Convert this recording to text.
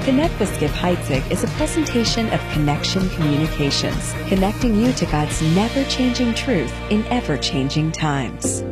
Connect with Skip Heitzig is a presentation of Connection Communications, connecting you to God's never-changing truth in ever-changing times.